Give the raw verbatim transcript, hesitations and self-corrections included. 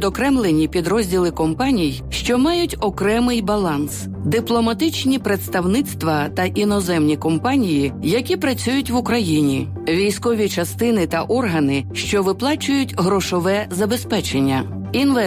відокремлені підрозділи компаній, що мають окремий баланс: дипломатичні представництва та іноземні компанії, які працюють в Україні, військові частини та органи, що виплачують грошове забезпечення, інвестори,